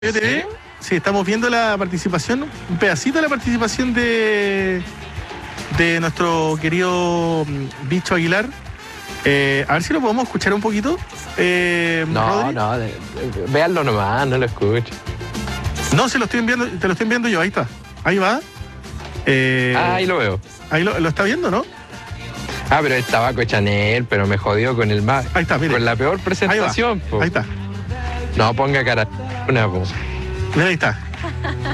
TV. Sí, estamos viendo la participación, un pedacito de la participación de nuestro querido Bicho Aguilar. A ver si lo podemos escuchar un poquito. No, véanlo nomás, no lo escucho. No, se lo estoy enviando, te lo estoy enviando yo, ahí está. Ahí va. Ahí lo veo. Ahí lo está viendo, ¿no? Pero es tabaco Chanel, pero me jodió con el más. Ahí está, mire. Con la peor presentación, Ahí está. No, ponga cara. Una, po. Mira, ahí está.